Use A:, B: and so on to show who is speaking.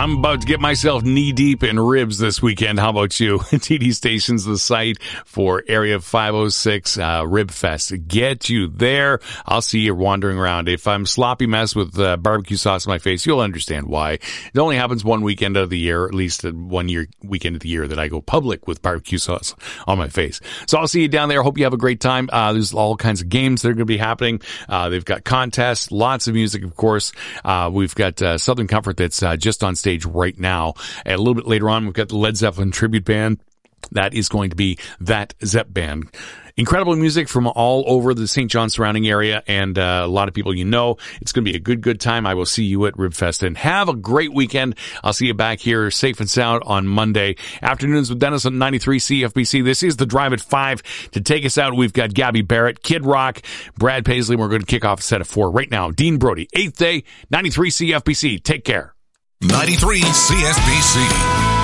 A: I'm about to get myself knee-deep in ribs this weekend. How about you? TD Station's the site for Area 506 Rib Fest. Get you there. I'll see you wandering around. If I'm sloppy mess with barbecue sauce on my face, you'll understand why. It only happens one weekend of the year, at least weekend of the year, that I go public with barbecue sauce on my face. So I'll see you down there. Hope you have a great time. There's all kinds of games that are going to be happening. They've got contests, lots of music, of course. We've got Southern Comfort that's just on stage right now. And a little bit later on, we've got the Led Zeppelin tribute band. That is going to be That Zepp Band. Incredible music from all over the St. John surrounding area, and a lot of people you know. It's going to be a good time. I will see you at Ribfest, and have a great weekend. I'll see you back here safe and sound on Monday. Afternoons with Dennis on 93 CFBC. This is The Drive at 5. To take us out, we've got Gabby Barrett, Kid Rock, Brad Paisley. We're going to kick off a set of 4 right now. Dean Brody, 8th Day, 93 CFBC. Take care.
B: 93 CFBC.